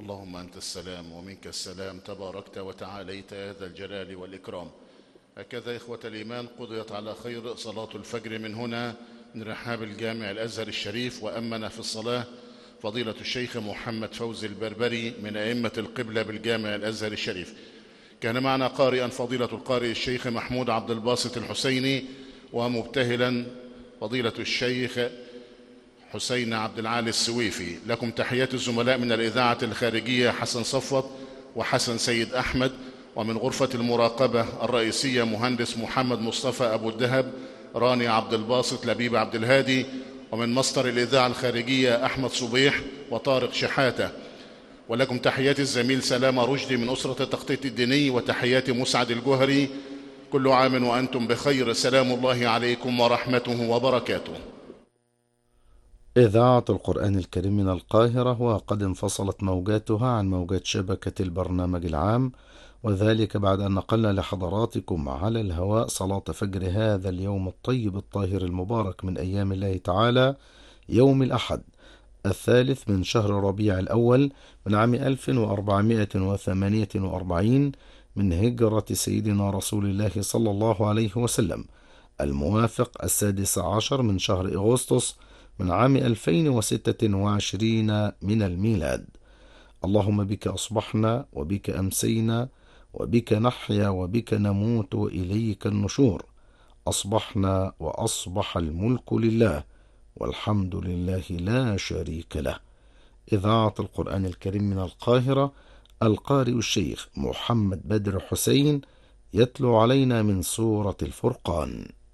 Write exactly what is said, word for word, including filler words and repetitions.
اللهم أنت السلام ومنك السلام، تباركت وتعاليت يا ذا الجلال والإكرام. هكذا إخوة الإيمان قضيت على خير صلاة الفجر من هنا من رحاب الجامع الأزهر الشريف، وأمن في الصلاة فضيلة الشيخ محمد فوزي البربري من أئمة القبلة بالجامع الأزهر الشريف. كان معنا قارئا فضيلة القارئ الشيخ محمود عبد الباسط الحسيني، ومبتهلا فضيلة الشيخ حسين عبد العالي السويفي. لكم تحيات الزملاء من الإذاعة الخارجية حسن صفوت وحسن سيد أحمد، ومن غرفة المراقبة الرئيسية مهندس محمد مصطفى أبو الدهب، راني عبد الباسط، لبيب عبد الهادي، ومن مصدر الإذاعة الخارجية أحمد صبيح وطارق شحاتة. ولكم تحيات الزميل سلامة رشدي من أسرة التخطيط الديني، وتحيات مسعد الجهري. كل عام وأنتم بخير. سلام الله عليكم ورحمته وبركاته. إذاعة القرآن الكريم من القاهرة، وقد انفصلت موجاتها عن موجات شبكة البرنامج العام، وذلك بعد أن نقلنا لحضراتكم على الهواء صلاة فجر هذا اليوم الطيب الطاهر المبارك من أيام الله تعالى، يوم الأحد الثالث من شهر ربيع الأول من عام ألف وأربعمائة وثمانية وأربعين من هجرة سيدنا رسول الله صلى الله عليه وسلم، الموافق السادس عشر من شهر أغسطس من عام ألفين وستة وعشرين من الميلاد. اللهم بك أصبحنا وبك أمسينا وبك نحيا وبك نموت وإليك النشور. أصبحنا وأصبح الملك لله والحمد لله لا شريك له. إذاعة القرآن الكريم من القاهرة، القارئ الشيخ محمد بدر حسين يتلو علينا من سورة الفرقان.